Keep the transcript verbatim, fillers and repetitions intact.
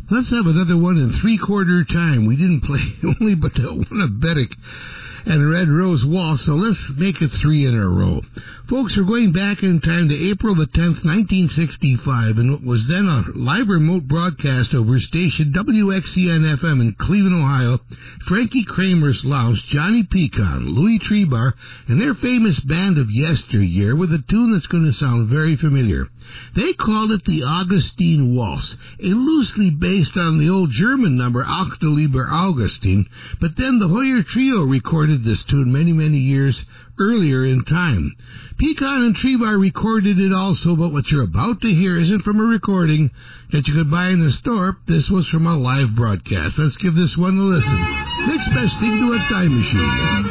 Let's have another one in three-quarter time. We didn't play only but the one of Betic and Red Rose Waltz, so let's make it three in a row. Folks, we're going back in time to April the tenth, nineteen sixty-five, and what was then a live remote broadcast over station W X C N F M in Cleveland, Ohio. Frankie Kramer's Lounge, Johnny Pecan, Louis Trebar, and their famous band of yesteryear with a tune that's going to sound very familiar. They called it the Augustine Waltz, a loosely based on the old German number Ach du lieber Augustin, but then the Hoyer Trio recorded this tune many, many years earlier in time. Pecan and Trebar recorded it also, but what you're about to hear isn't from a recording that you could buy in the store. This was from a live broadcast. Let's give this one a listen. Next best thing to a time machine.